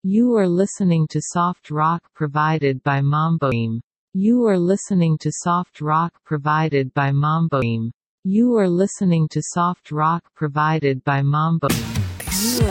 You are listening to soft rock provided by Mamboim. You are listening to soft rock provided by Mamboim. You are listening to soft rock provided by Mamboim. You are